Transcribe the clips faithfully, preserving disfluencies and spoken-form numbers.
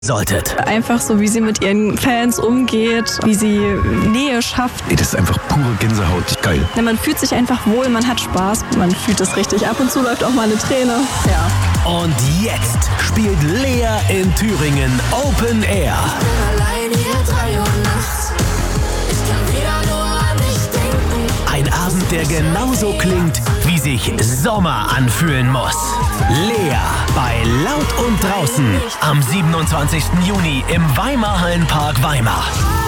solltet. Einfach so, wie sie mit ihren Fans umgeht, wie sie Nähe schafft. Ey, das ist einfach pure Gänsehaut. Geil. Ja, man fühlt sich einfach wohl, man hat Spaß, man fühlt es richtig. Ab und zu läuft auch mal eine Träne. Ja. Und jetzt spielt Lea in Thüringen Open Air. Ich bin allein hier drei Uhr nachts. Ich kann wieder nur an dich denken. Ein Abend, der genauso klingt, wie sich Sommer anfühlen muss. Lea bei Laut und Draußen am siebenundzwanzigsten Juni im Weimar-Hallenpark Weimar.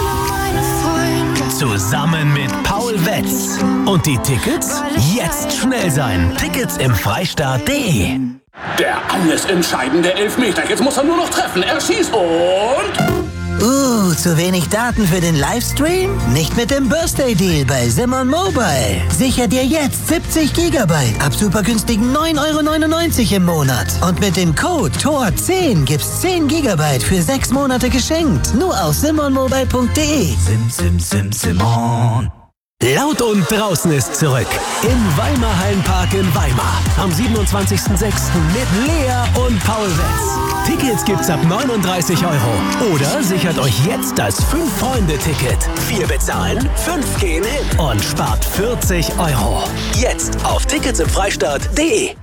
Zusammen mit Paul Wetz. Und die Tickets? Jetzt schnell sein. Tickets im Freistaat punkt de. Der alles entscheidende Elfmeter. Jetzt muss er nur noch treffen. Er schießt und... Uh, zu wenig Daten für den Livestream? Nicht mit dem Birthday Deal bei Simon Mobile. Sicher dir jetzt siebzig Gigabyte ab super günstigen neun Euro neunundneunzig im Monat. Und mit dem Code T O R zehn gibt's zehn Gigabyte für sechs Monate geschenkt. Nur auf simon mobile punkt de. Sim, sim, sim, Simon. Laut und Draußen ist zurück im Weimar-Hallenpark in Weimar am siebenundzwanzigsten sechsten mit Lea und Paul Wetz. Tickets gibt's ab neununddreißig Euro. Oder sichert euch jetzt das fünf-Freunde-Ticket. Vier bezahlen, fünf gehen hin und spart vierzig Euro. Jetzt auf Tickets im Freistaat punkt de.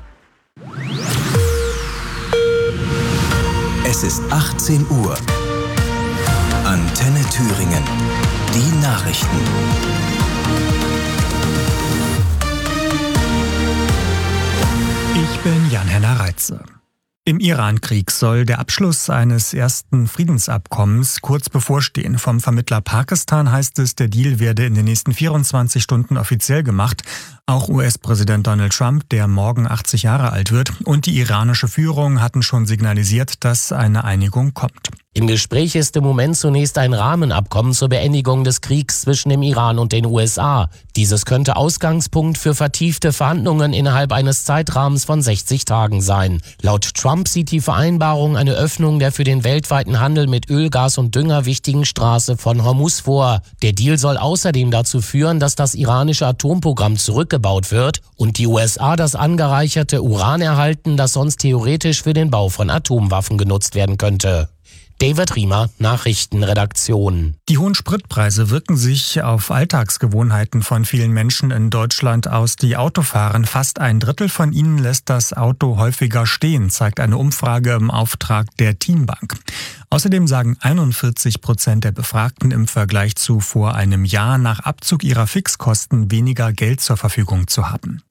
Es ist achtzehn Uhr. Antenne Thüringen. Die Nachrichten. Ich bin Jan-Henner Reitze. Im Iran-Krieg soll der Abschluss eines ersten Friedensabkommens kurz bevorstehen. Vom Vermittler Pakistan heißt es, der Deal werde in den nächsten vierundzwanzig Stunden offiziell gemacht. Auch U S-Präsident Donald Trump, der morgen achtzig Jahre alt wird, und die iranische Führung hatten schon signalisiert, dass eine Einigung kommt. Im Gespräch ist im Moment zunächst ein Rahmenabkommen zur Beendigung des Kriegs zwischen dem Iran und den U S A. Dieses könnte Ausgangspunkt für vertiefte Verhandlungen innerhalb eines Zeitrahmens von sechzig Tagen sein. Laut Trump sieht die Vereinbarung eine Öffnung der für den weltweiten Handel mit Öl, Gas und Dünger wichtigen Straße von Hormuz vor. Der Deal soll außerdem dazu führen, dass das iranische Atomprogramm zurückgebaut wird und die U S A das angereicherte Uran erhalten, das sonst theoretisch für den Bau von Atomwaffen genutzt werden könnte. David Riemer, Nachrichtenredaktion. Die hohen Spritpreise wirken sich auf Alltagsgewohnheiten von vielen Menschen in Deutschland aus, die Auto fahren. Fast ein Drittel von ihnen lässt das Auto häufiger stehen, zeigt eine Umfrage im Auftrag der Teambank. Außerdem sagen einundvierzig Prozent der Befragten im Vergleich zu vor einem Jahr nach Abzug ihrer Fixkosten weniger Geld zur Verfügung zu haben.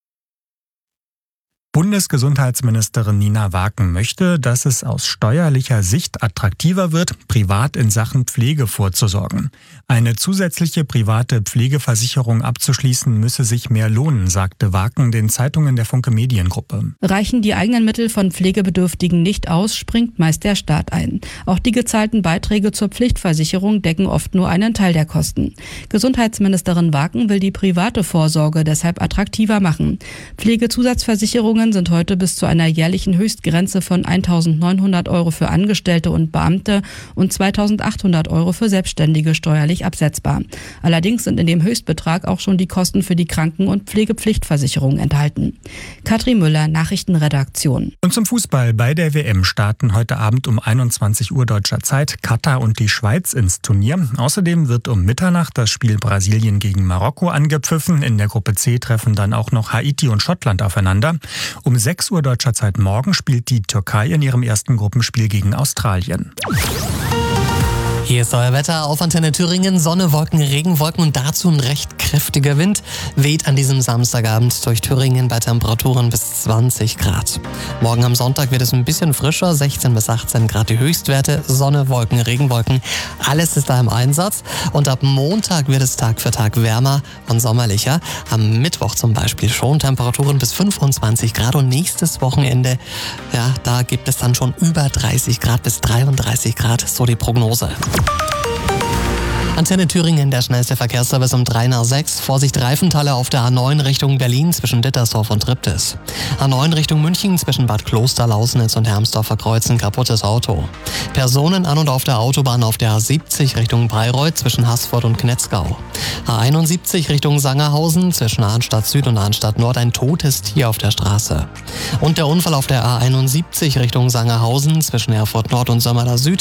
Bundesgesundheitsministerin Nina Waken möchte, dass es aus steuerlicher Sicht attraktiver wird, privat in Sachen Pflege vorzusorgen. Eine zusätzliche private Pflegeversicherung abzuschließen, müsse sich mehr lohnen, sagte Waken den Zeitungen der Funke Mediengruppe. Reichen die eigenen Mittel von Pflegebedürftigen nicht aus, springt meist der Staat ein. Auch die gezahlten Beiträge zur Pflichtversicherung decken oft nur einen Teil der Kosten. Gesundheitsministerin Waken will die private Vorsorge deshalb attraktiver machen. Pflegezusatzversicherungen sind heute bis zu einer jährlichen Höchstgrenze von eintausendneunhundert Euro für Angestellte und Beamte und zweitausendachthundert Euro für Selbstständige steuerlich absetzbar. Allerdings sind in dem Höchstbetrag auch schon die Kosten für die Kranken- und Pflegepflichtversicherung enthalten. Katrin Müller, Nachrichtenredaktion. Und zum Fußball. Bei der W M starten heute Abend um einundzwanzig Uhr deutscher Zeit Katar und die Schweiz ins Turnier. Außerdem wird um Mitternacht das Spiel Brasilien gegen Marokko angepfiffen. In der Gruppe C treffen dann auch noch Haiti und Schottland aufeinander. Um sechs Uhr deutscher Zeit morgen spielt die Türkei in ihrem ersten Gruppenspiel gegen Australien. Hier ist euer Wetter auf Antenne Thüringen. Sonne, Wolken, Regenwolken und dazu ein recht kräftiger Wind weht an diesem Samstagabend durch Thüringen bei Temperaturen bis zwanzig Grad. Morgen am Sonntag wird es ein bisschen frischer, sechzehn bis achtzehn Grad die Höchstwerte. Sonne, Wolken, Regenwolken, alles ist da im Einsatz. Und ab Montag wird es Tag für Tag wärmer und sommerlicher. Am Mittwoch zum Beispiel schon Temperaturen bis fünfundzwanzig Grad und nächstes Wochenende, ja, da gibt es dann schon über dreißig Grad bis dreiunddreißig Grad, so die Prognose. Antenne Thüringen, der schnellste Verkehrsservice um drei nach sechs. Vorsicht Reifentalle auf der A neun Richtung Berlin zwischen Dittersdorf und Triptis. A neun Richtung München zwischen Bad Kloster, Lausnitz und Hermsdorfer Kreuzen kaputtes Auto. Personen an und auf der Autobahn auf der A siebzig Richtung Bayreuth zwischen Haßfurt und Knetzgau. A einundsiebzig Richtung Sangerhausen zwischen Arnstadt Süd und Arnstadt Nord ein totes Tier auf der Straße. Und der Unfall auf der A einundsiebzig Richtung Sangerhausen zwischen Erfurt Nord und Sömmerda Süd.